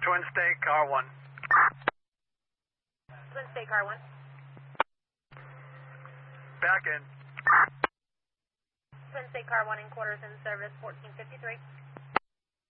Twin State, car 1. Twin State, car 1. Back in. Twin State, car 1 in quarters in service, 1453.